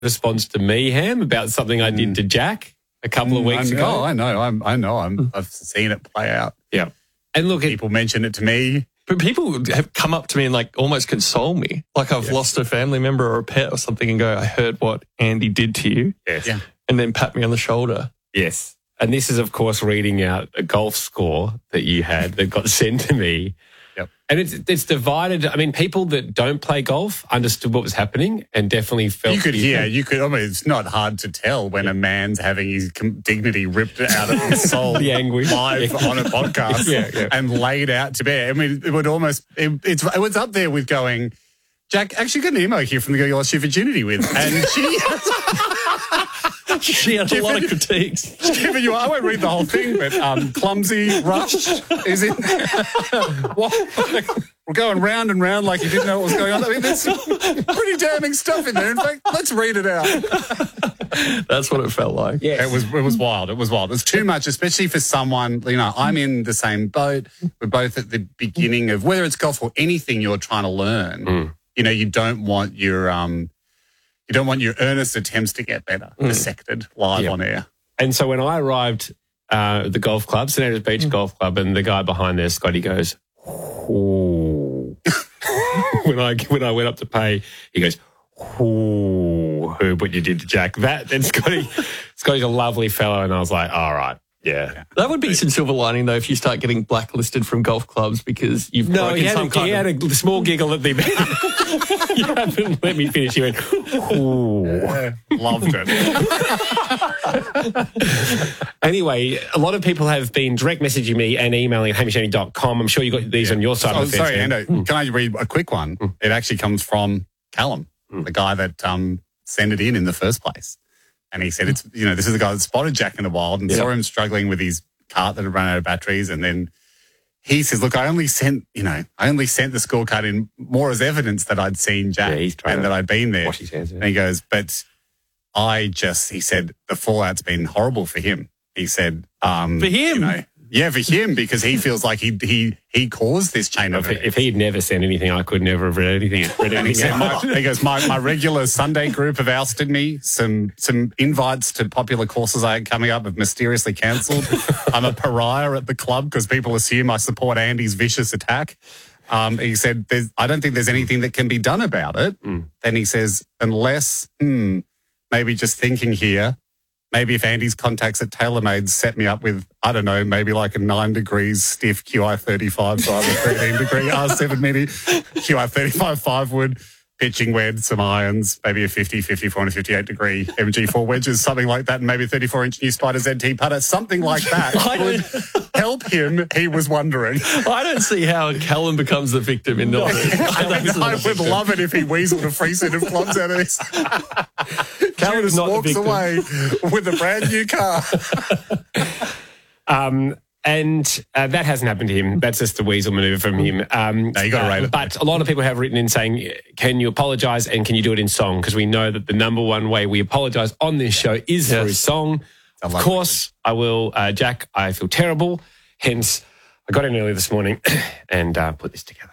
response to me, Ham, about something I did to Jack a couple of weeks ago. I know. I've seen it play out. Yeah. And look, people mention it to me. But people have come up to me and like almost console me. Like I've lost a family member or a pet or something and go, I heard what Andy did to you. Yes. Yeah. And then pat me on the shoulder. Yes. And this is, of course, reading out a golf score that you had that got sent to me. Yep. And it's divided. I mean, people that don't play golf understood what was happening and definitely felt... I mean, it's not hard to tell when a man's having his dignity ripped out of his soul the anguish. live on a podcast and laid out to bare. I mean, it would almost... It was up there with going, Jack, actually got an email here from the girl you lost your virginity with. And she... She had a lot of critiques. I won't read the whole thing, but clumsy, rushed is in there. We're going round and round like you didn't know what was going on. I mean, there's some pretty damning stuff in there. In fact, let's read it out. That's what it felt like. Yeah, it was wild. It was wild. It's too much, especially for someone, I'm in the same boat. We're both at the beginning of, whether it's golf or anything you're trying to learn, you don't want your... You don't want your earnest attempts to get better dissected live on air. And so when I arrived at the golf club, St Andrews Beach Golf Club, and the guy behind there, Scotty, goes, ooh. when I went up to pay, he goes, ooh, heard what you did to Jack. Then Scotty's a lovely fellow, and I was like, all right. Yeah. That would be some silver lining, though, if you start getting blacklisted from golf clubs because you've broken some kind of... he had a small giggle at the end. You haven't let me finish. He went, ooh. Loved it. Anyway, a lot of people have been direct messaging me and emailing at hamishandy.com. I'm sure you got these on your side of the fence. Sorry, Ando, can I read a quick one? It actually comes from Callum, the guy that sent it in the first place. And he said, this is the guy that spotted Jack in the wild and saw him struggling with his cart that had run out of batteries. And then he says, look, I only sent the scorecard in more as evidence that I'd seen Jack and that I'd been there. Wash his hands, And he goes, but he said, the fallout's been horrible for him. He said, for him? For him, because he feels like he caused this chain of events. If he'd never sent anything, I could never have read anything. And he said, he goes, my regular Sunday group have ousted me. Some invites to popular courses I had coming up have mysteriously cancelled. I'm a pariah at the club because people assume I support Andy's vicious attack. He said, I don't think there's anything that can be done about it. Then he says, unless, maybe just thinking here, maybe if Andy's contacts at TaylorMade set me up with, I don't know, maybe like a 9 degrees stiff QI35 driver, 13 degree R7 Mini, QI35 5 wood, pitching wedge, some irons, maybe a 50, 54 and a 58 degree MG4 wedges, something like that, and maybe a 34-inch new Spider ZT putter, something like that would help him, he was wondering. I don't see how Callum becomes the victim in all this. I would love it if he weaseled a free set of clubs out of this. Callum just walks away with a brand new car. And that hasn't happened to him. That's just a weasel manoeuvre from him. No, you got to rate it. But a lot of people have written in saying, can you apologise and can you do it in song? Because we know that the number one way we apologise on this show is through song. Of course, I will. Jack, I feel terrible. Hence, I got in early this morning and put this together.